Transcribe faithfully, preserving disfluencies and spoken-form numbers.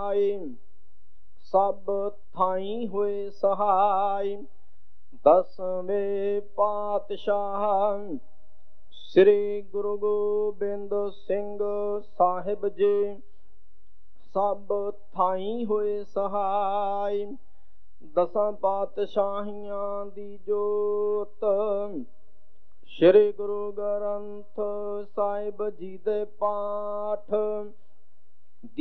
ਆਏ, ਸਭ ਥਾਈ ਹੋਏ ਸਹਾਈ। ਦਸਵੇਂ ਪਾਤਸ਼ਾਹ ਸ੍ਰੀ ਗੁਰੂ ਗੋਬਿੰਦ ਸਿੰਘ ਸਾਹਿਬ ਜੀ, ਸਭ ਥਾਈ ਹੋਏ ਸਹਾਈ। ਦਸਾਂ ਪਾਤਸ਼ਾਹੀਆਂ ਦੀ ਜੋਤ ਸ੍ਰੀ ਗੁਰੂ ਗ੍ਰੰਥ ਸਾਹਿਬ ਜੀ ਦੇ ਪਾਠ